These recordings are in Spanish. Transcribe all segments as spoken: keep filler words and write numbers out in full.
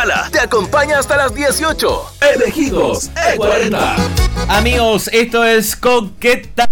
Gala te acompaña hasta las dieciocho. Elegidos E cuarenta. Amigos, esto es Coqueta.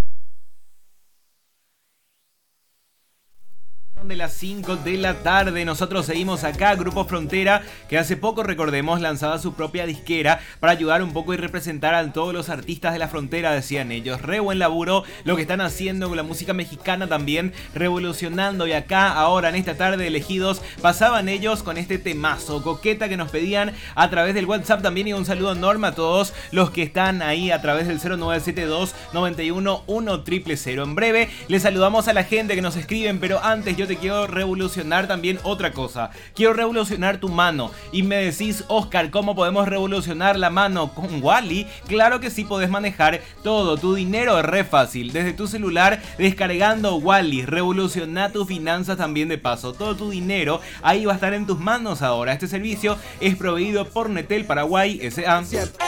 De las cinco de la tarde, nosotros seguimos acá, Grupo Frontera, que hace poco, recordemos, lanzaba su propia disquera para ayudar un poco y representar a todos los artistas de la frontera, decían ellos. Re buen laburo lo que están haciendo con la música mexicana también, revolucionando. Y acá, ahora, en esta tarde, Elegidos, pasaban ellos con este temazo, Coqueta, que nos pedían a través del WhatsApp también. Y un saludo enorme a todos los que están ahí a través del cero nueve siete dos, nueve uno, uno cero cero cero. En breve, les saludamos a la gente que nos escriben, pero antes yo te quiero revolucionar también otra cosa. Quiero revolucionar tu mano. Y me decís, Oscar, ¿cómo podemos revolucionar la mano? Con Wally. Claro que sí, podés manejar todo. Tu dinero es re fácil. Desde tu celular, descargando Wally. Revoluciona tus finanzas también de paso. Todo tu dinero ahí va a estar en tus manos ahora. Este servicio es proveído por Netel Paraguay S A.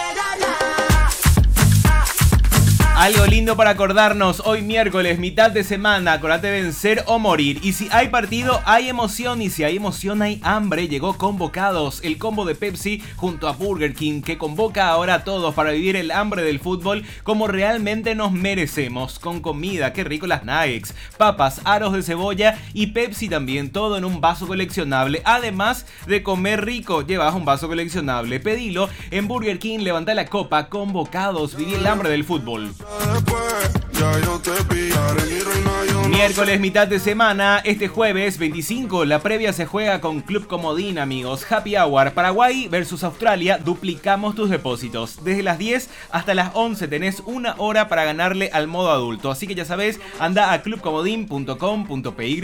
Algo lindo para acordarnos, hoy miércoles, mitad de semana, acordate de vencer o morir. Y si hay partido, hay emoción, y si hay emoción, hay hambre. Llegó Convocados, el combo de Pepsi junto a Burger King, que convoca ahora a todos para vivir el hambre del fútbol como realmente nos merecemos. Con comida, qué rico las nuggets, papas, aros de cebolla y Pepsi también, todo en un vaso coleccionable. Además de comer rico, llevas un vaso coleccionable. Pedilo en Burger King, levanta la copa. Convocados, viví el hambre del fútbol. Miércoles, mitad de semana, este jueves veinticinco, la previa se juega con Club Comodín, amigos. Happy Hour, Paraguay versus Australia, duplicamos tus depósitos. Desde las diez hasta las once tenés una hora para ganarle al modo adulto. Así que ya sabés, anda a club comodín punto com punto p y.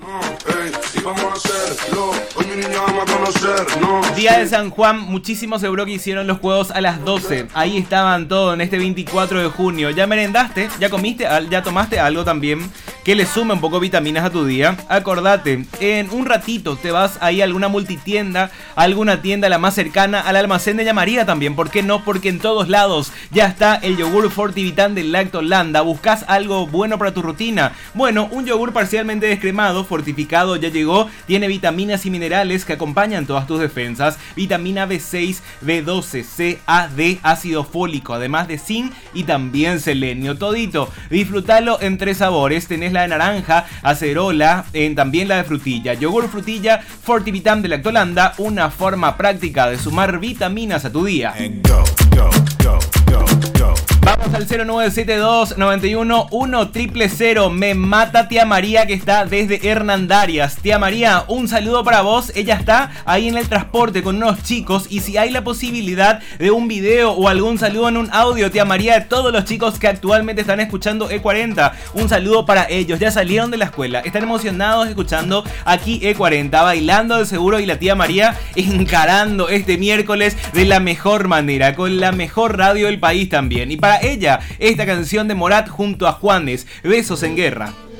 Día de San Juan, muchísimos seguro que hicieron los juegos a las doce. Ahí estaban todos en este veinticuatro de junio. ¿Ya merendaste? ¿Ya comiste? ¿Ya tomaste algo también que le sume un poco vitaminas a tu día? Acordate, en un ratito te vas ahí a alguna multitienda, a alguna tienda la más cercana, al almacén de Llamaría también. ¿Por qué no? Porque en todos lados ya está el yogur Fortivitan de Lactolanda. ¿Buscas algo bueno para tu rutina? Bueno, un yogur parcialmente descremado, fortificado, ya llegó. Tiene vitaminas y minerales que acompañan todas tus defensas. Vitamina B seis, B doce, C, A, D, ácido fólico, además de zinc y también selenio. Todito, disfrútalo en tres sabores. Tenés la de naranja, acerola, en también la de frutilla. Yogur frutilla Fortivitam de Lactolanda, una forma práctica de sumar vitaminas a tu día. Go, go, go, go, go. Vamos al cero nueve siete dos, nueve uno, uno cero cero cero. Me mata tía María, que está desde Hernandarias. Tía María, un saludo para vos. Ella está ahí en el transporte con unos chicos, y si hay la posibilidad de un video o algún saludo en un audio, tía María, de todos los chicos que actualmente están escuchando E cuarenta, un saludo para ellos. Ya salieron de la escuela, están emocionados escuchando aquí E cuarenta, bailando de seguro, y la tía María encarando este miércoles de la mejor manera, con la mejor radio del país también. Y para ella, esta canción de Morat junto a Juanes, Besos en Guerra.